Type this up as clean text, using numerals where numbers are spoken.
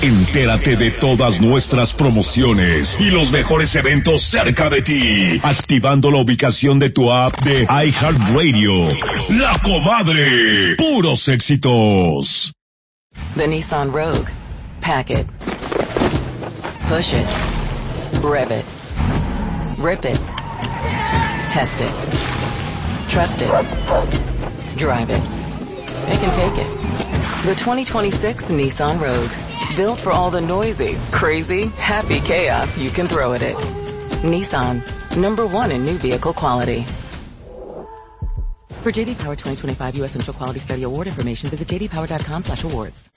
Entérate de todas nuestras promociones y los mejores eventos cerca de ti, activando la ubicación de tu app de iHeartRadio. La Comadre, puros éxitos. The Nissan Rogue. Pack it. Push it. Rev it. Rip it. Test it. Trust it. Drive it. It can take it. The 2026 Nissan Rogue. Built for all the noisy, crazy, happy chaos you can throw at it. Nissan. #1 in new vehicle quality. For J.D. Power 2025 U.S. Initial Quality Study Award information, visit jdpower.com/awards.